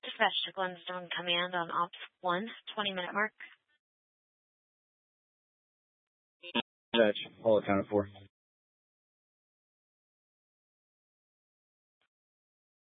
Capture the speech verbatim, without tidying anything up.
Dispatch to Glenstone Command on Ops one, twenty minute mark. Dispatch, all accounted for.